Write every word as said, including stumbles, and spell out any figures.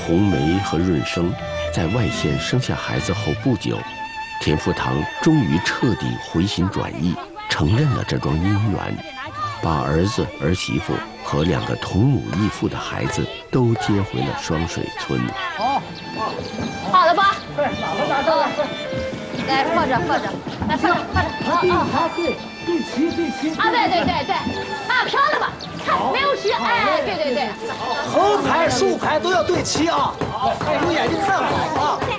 红梅和润生在外县生下孩子后不久，田福堂终于彻底回心转意，承认了这桩姻缘，把儿子儿媳妇和两个同母异父的孩子都接回了双水村。 好， 好了吧？ 对，老婆拿着， 来放着放着，来放着放着。 对，他对对齐对齐。 啊，对对对对，啊，漂亮吧？看没有虚，哎，对对对。 横排竖排都要对齐啊！有眼睛看好啊！